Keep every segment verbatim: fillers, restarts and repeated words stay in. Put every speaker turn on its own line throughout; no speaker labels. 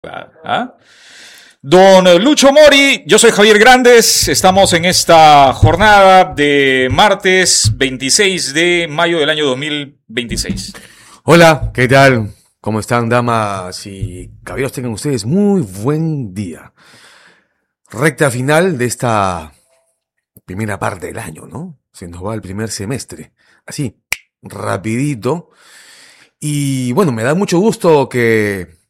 ¿Ah? Don Lucho Mori, yo soy Javier Grandes, estamos en esta jornada de martes veintiséis de mayo del año dos mil veintiséis.
Hola, ¿qué tal? ¿Cómo están, damas y caballeros? Tengan ustedes muy buen día. Recta final de esta primera parte del año, ¿no? Se nos va el primer semestre, así, rapidito. Y bueno, me da mucho gusto que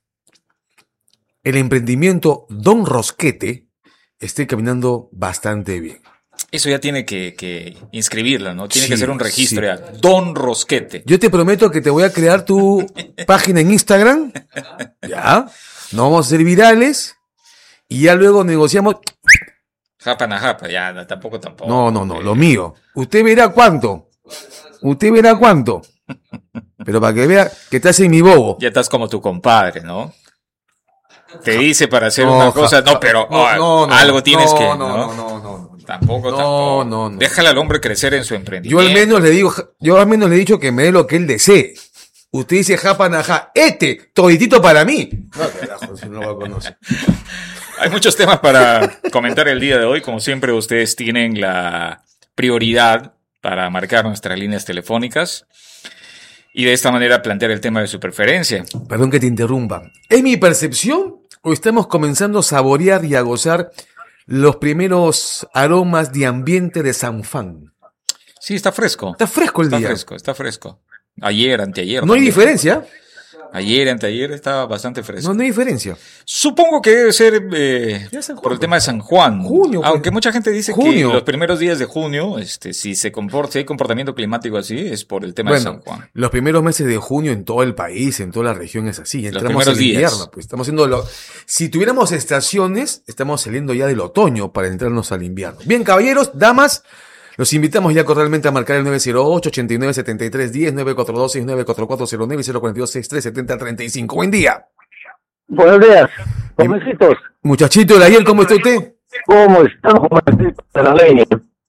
el emprendimiento Don Rosquete esté caminando bastante bien.
Eso ya tiene que, que inscribirla, ¿no? Tiene
Sí,
que ser un registro
sí.
ya. Don Rosquete.
Yo te prometo que te voy a crear tu página en Instagram, ya, nos vamos a ser virales y ya luego negociamos.
Japa na japa, ya, no, tampoco, tampoco.
No, no, no, lo mío. Usted verá cuánto. Usted verá cuánto. Pero para que vea que estás en mi bobo.
Ya estás como tu compadre, ¿no? Te dice para hacer
No,
una
ja-
cosa, no, pero
no,
oh,
no, no,
algo tienes
no,
que,
no,
¿no?
no, no, no.
Tampoco,
No,
tampoco.
no, no.
Déjale al hombre crecer en su
Yo
emprendimiento.
al menos le digo, yo al menos le he dicho que me dé lo que él desee. Usted dice japanaja, este, toditito para mí. No, carajo, si no lo conoce.
Hay muchos temas para comentar el día de hoy. Como siempre, ustedes tienen la prioridad para marcar nuestras líneas telefónicas y de esta manera plantear el tema de su preferencia.
Perdón que te interrumpa. ¿Es mi percepción o estamos comenzando a saborear y a gozar los primeros aromas de ambiente de San Juan?
Sí, está fresco.
Está fresco el
Está
día.
fresco, está fresco. Ayer, anteayer.
No hay
también.
diferencia.
Ayer, anteayer estaba bastante fresco.
No, no hay diferencia.
Supongo que debe ser eh,
Ya San Juan,
por el
pues.
tema de San Juan.
Junio, pues.
Aunque mucha gente dice
Junio.
que los primeros días de junio, este, si se comporta, si hay comportamiento climático así, es por el tema de
Bueno,
San Juan.
los primeros meses de junio en todo el país, en toda la región es así. Entramos
primeros
al
días.
invierno, pues estamos haciendo lo... Si tuviéramos estaciones, estamos saliendo ya del otoño para entrarnos al invierno. Bien, caballeros, damas, los invitamos ya cordialmente a marcar el nueve cero ocho, ochenta y nueve, setenta y tres, diez, nueve cuatro dos, seis nueve cuatro cuatro cero nueve y cero cuatro dos, sesenta y tres, setenta, treinta y cinco. Buen día.
Buenos días, jovencitos.
Muchachito de ayer, ¿cómo está usted?
¿Cómo están, jovencitos de la ley?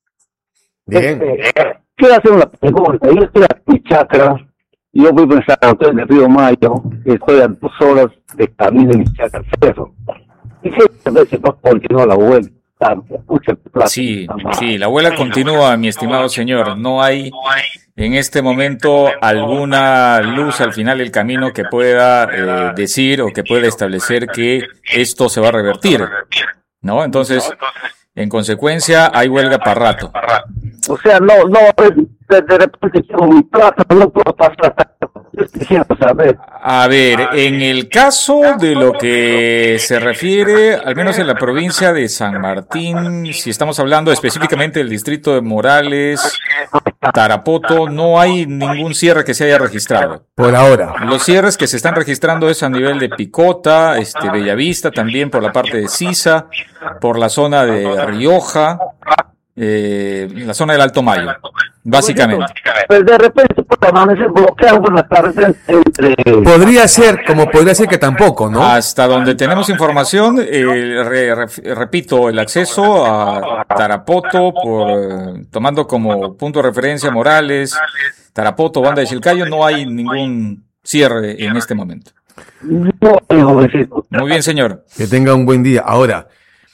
Bien.
Este, quiero hacer una pregunta. Yo estoy aquí en mi chacra. Yo voy pensando, estoy en el Río Mayo. Estoy a dos horas de camino de mi chacra al cerro. Y si a veces no continúa la vuelta. Mucha plata.
Sí, sí, la abuela continúa, mi estimado señor. No hay en este momento alguna luz al final del camino que pueda eh, decir o que pueda establecer que esto se va a revertir, ¿no? Entonces, en consecuencia, hay huelga para rato.
O sea, no, no, de, de repente tengo mi plata, no puedo pasar. Yo quisiera saber.
A ver, en el caso de lo que se refiere, al menos en la provincia de San Martín, si estamos hablando específicamente del distrito de Morales, Tarapoto, no hay ningún cierre que se haya registrado.
Por ahora.
Los cierres que se están registrando es a nivel de Picota, este, Bellavista, también por la parte de Sisa, por la zona de Rioja, eh, la zona del Alto Mayo, básicamente.
Pues de repente puede amanecer bloqueado por la carretera entre...
Podría ser, como podría ser que tampoco, ¿no?
Hasta donde tenemos información, eh, re- re- repito, el acceso a Tarapoto, por, eh, tomando como punto de referencia Morales, Tarapoto, Banda de Chilcayo, no hay ningún cierre en este momento.
No, jovencito.
Muy bien, señor.
Que tenga un buen día. Ahora,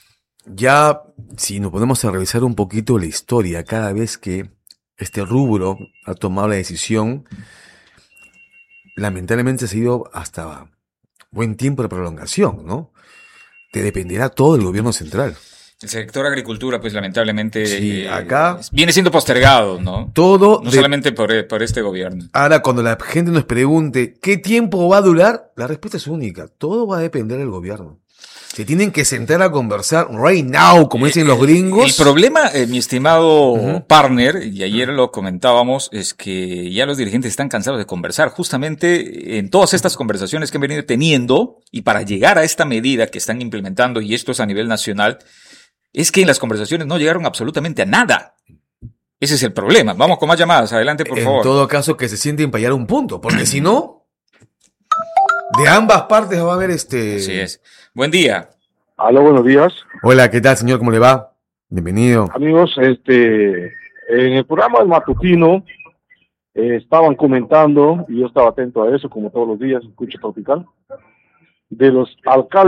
ya si nos ponemos a revisar un poquito la historia, cada vez que este rubro ha tomado la decisión, lamentablemente se ha ido hasta buen tiempo de prolongación, ¿no? Te dependerá todo del gobierno central.
El sector agricultura, pues lamentablemente
Sí,
eh,
acá-
viene siendo postergado, ¿no?
Todo
No
de-
solamente por, por este gobierno.
Ahora, cuando la gente nos pregunte qué tiempo va a durar, la respuesta es única. Todo va a depender del gobierno. Se tienen que sentar a conversar right now, como dicen los gringos.
El problema, eh, mi estimado
Ujú.
partner, y ayer lo comentábamos, es que ya los dirigentes están cansados de conversar. Justamente en todas estas conversaciones que han venido teniendo, y para llegar a esta medida que están implementando, y esto es a nivel nacional, es que en las conversaciones no llegaron absolutamente a nada. Ese es el problema. Vamos con más llamadas. Adelante, por
en
favor.
todo caso, que se sienten para llegar a un punto, porque si no, de ambas partes va a haber este...
Así es. Buen día.
Aló, buenos días.
Hola, ¿qué tal, señor? ¿Cómo le va? Bienvenido.
Amigos, este, en el programa del matutino eh, estaban comentando, y yo estaba atento a eso, como todos los días, escucho Tropical, de los alcaldes